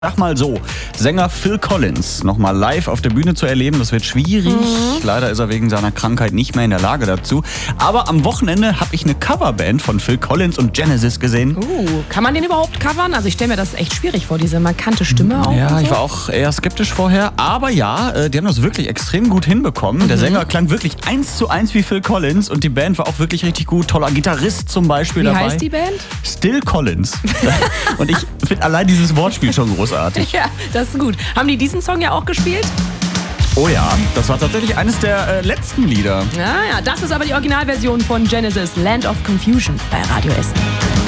Sag mal so, Sänger Phil Collins nochmal live auf der Bühne zu erleben, das wird schwierig. Leider ist er wegen seiner Krankheit nicht mehr in der Lage dazu. Aber am Wochenende habe ich eine Coverband von Phil Collins und Genesis gesehen. Kann man den überhaupt covern? Also ich stelle mir das echt schwierig vor, diese markante Stimme auch. Ja, und so. ich war auch eher skeptisch vorher. Aber ja, die haben das wirklich extrem gut hinbekommen. Der Sänger klang wirklich 1:1 wie Phil Collins und die Band war auch wirklich richtig gut. Toller Gitarrist zum Beispiel dabei. Wie heißt die Band? Still Collins. Und ich finde allein dieses Wortspiel schon großartig. Ja, das ist gut. Haben die diesen Song ja auch gespielt? Oh ja, das war tatsächlich eines der letzten Lieder. Ja, das ist aber die Originalversion von Genesis, Land of Confusion bei Radio Essen.